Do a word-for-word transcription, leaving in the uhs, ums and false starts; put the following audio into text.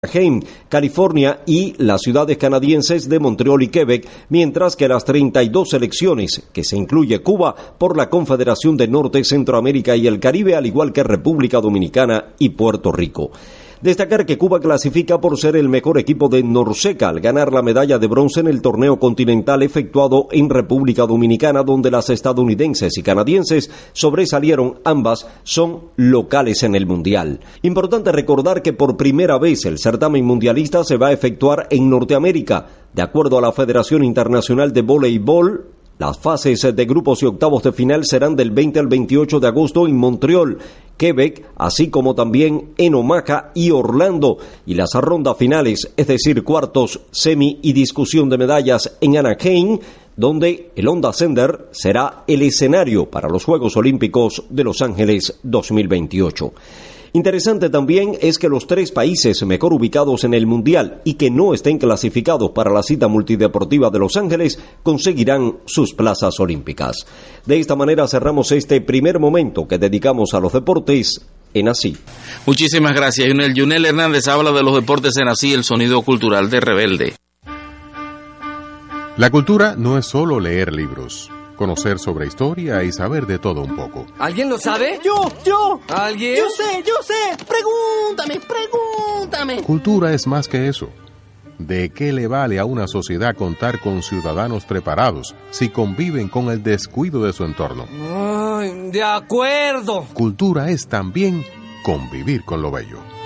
Anaheim, California y las ciudades canadienses de Montreal y Quebec, mientras que las treinta y dos selecciones, que se incluye Cuba, por la Confederación de Norte, Centroamérica y el Caribe, al igual que República Dominicana y Puerto Rico. Destacar que Cuba clasifica por ser el mejor equipo de Norseca al ganar la medalla de bronce en el torneo continental efectuado en República Dominicana, donde las estadounidenses y canadienses sobresalieron. Ambas son locales en el Mundial. Importante recordar que por primera vez el certamen mundialista se va a efectuar en Norteamérica. De acuerdo a la Federación Internacional de Voleibol, las fases de grupos y octavos de final serán del veinte al veintiocho de agosto en Montreal, Quebec, así como también en Omaha y Orlando, y las rondas finales, es decir, cuartos, semi y discusión de medallas en Anaheim, donde el Honda Center será el escenario para los Juegos Olímpicos de Los Ángeles dos mil veintiocho. Interesante también es que los tres países mejor ubicados en el Mundial y que no estén clasificados para la cita multideportiva de Los Ángeles conseguirán sus plazas olímpicas. De esta manera cerramos este primer momento que dedicamos a los deportes en Así. Muchísimas gracias, Yunel. Yunel Hernández habla de los deportes en Así, el sonido cultural de Rebelde. La cultura no es solo leer libros, conocer sobre historia y saber de todo un poco. ¿Alguien lo sabe? Yo, yo. ¿Alguien? Yo sé, yo sé. Pregúntame, pregúntame. Cultura es más que eso. ¿De qué le vale a una sociedad contar con ciudadanos preparados si conviven con el descuido de su entorno? Ay, de acuerdo. Cultura es también convivir con lo bello.